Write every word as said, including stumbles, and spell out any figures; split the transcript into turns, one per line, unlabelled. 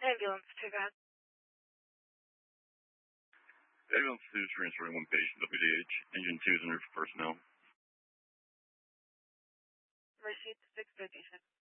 Ambulance two, guys.
Ambulance two is transferring one patient to W D H. Engine two is under personnel.
Received six fifty-six.